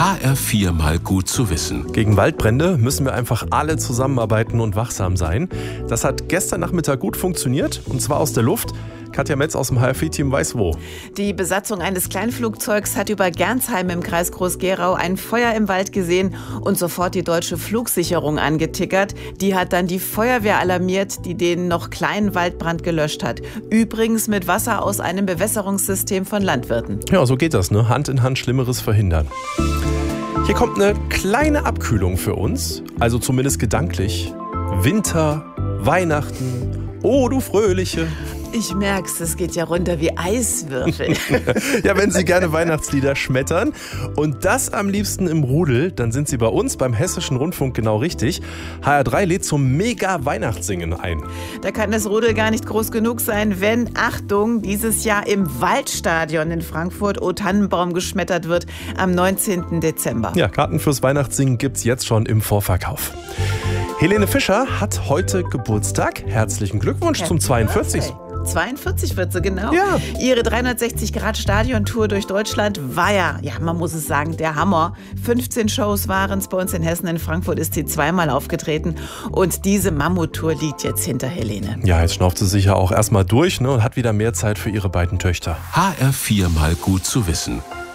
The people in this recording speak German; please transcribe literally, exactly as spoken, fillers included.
H R vier mal gut zu wissen. Gegen Waldbrände müssen wir einfach alle zusammenarbeiten und wachsam sein. Das hat gestern Nachmittag gut funktioniert, und zwar aus der Luft. Katja Metz aus dem H R vier-Team weiß wo. Die Besatzung eines Kleinflugzeugs hat über Gernsheim im Kreis Groß-Gerau ein Feuer im Wald gesehen und sofort die deutsche Flugsicherung angetickert. Die hat dann die Feuerwehr alarmiert, die den noch kleinen Waldbrand gelöscht hat. Übrigens mit Wasser aus einem Bewässerungssystem von Landwirten. Ja, so geht das, ne? Hand in Hand Schlimmeres verhindern. Hier kommt eine kleine Abkühlung für uns, also zumindest gedanklich. Winter, Weihnachten, oh du Fröhliche. Ich merk's, es geht ja runter wie Eiswürfel. Ja, wenn Sie gerne Weihnachtslieder schmettern und das am liebsten im Rudel, dann sind Sie bei uns beim Hessischen Rundfunk genau richtig. H R drei lädt zum Mega-Weihnachtssingen ein. Da kann das Rudel gar nicht groß genug sein, wenn, Achtung, dieses Jahr im Waldstadion in Frankfurt O Tannenbaum geschmettert wird am neunzehnten Dezember. Ja, Karten fürs Weihnachtssingen gibt's jetzt schon im Vorverkauf. Helene Fischer hat heute Geburtstag. Herzlichen Glückwunsch Happy zum zweiundvierzigsten zweiundvierzig wird sie, genau. Ja. Ihre dreihundertsechzig Grad Stadiontour durch Deutschland war ja, ja, man muss es sagen, der Hammer. fünfzehn Shows waren es bei uns in Hessen. In Frankfurt ist sie zweimal aufgetreten. Und diese Mammuttour liegt jetzt hinter Helene. Ja, jetzt schnauft sie sich ja auch erstmal durch, ne, und hat wieder mehr Zeit für ihre beiden Töchter. H R vier mal gut zu wissen.